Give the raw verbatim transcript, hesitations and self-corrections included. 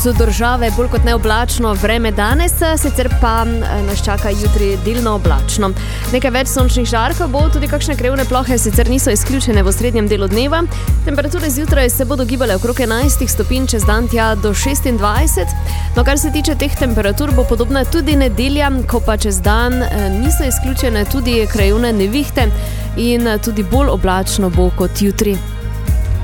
Z države bolj kot neoblačno vreme danes, sicer pa nas čaka jutri delno oblačno. Nekaj več sončnih žarkov bo, tudi kakšne krevne plohe sicer niso izključene v srednjem delu dneva. Temperature zjutraj se bodo gibale okrog enajst stopinj, čez dan tja do šestindvajset. No, kar se tiče teh temperatur, bo podobna tudi nedelja, ko pa čez dan niso izključene tudi krajevne nevihte in tudi bolj oblačno bo kot jutri.